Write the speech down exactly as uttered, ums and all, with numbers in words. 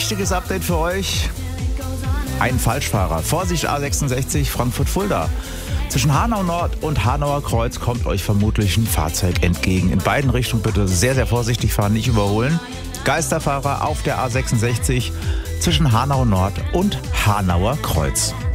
wichtiges Update für euch. Ein Falschfahrer. Vorsicht A sechsundsechzig Frankfurt-Fulda. Zwischen Hanau Nord und Hanauer Kreuz kommt euch vermutlich ein Fahrzeug entgegen. In beiden Richtungen bitte sehr, sehr vorsichtig fahren, nicht überholen. Geisterfahrer auf der A sechsundsechzig zwischen Hanau Nord und Hanauer Kreuz.